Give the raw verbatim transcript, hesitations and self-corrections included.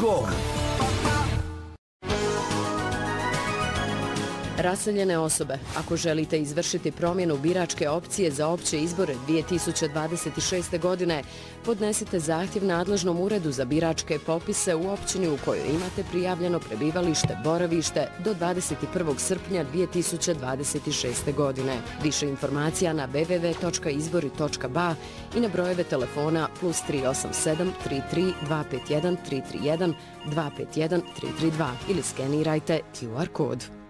gol. Raseljene osobe, ako želite izvršiti promjenu biračke opcije za opće izbore dvije tisuće dvadeset šeste. godine, podnesite zahtjev nadležnom uredu za biračke popise u općini u kojoj imate prijavljeno prebivalište, boravište do dvadeset prvog srpnja dvije tisuće dvadeset šeste. godine. Više informacija na w w w tačka izbori tačka b a i na brojeve telefona plus tri osam sedam tri tri dva pet jedan tri tri jedan dva pet jedan tri tri dva ili skenirajte Q R kod.